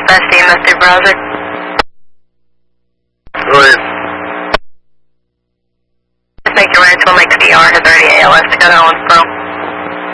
best EMS through browser. Go ahead. Just make your way to Lake VR, has already ALS to go to Owens Pro.